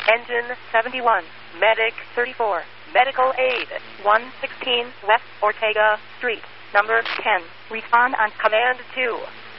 Engine 71, Medic 34, Medical Aid 116 West Ortega Street, number 10. Respond on Command 2.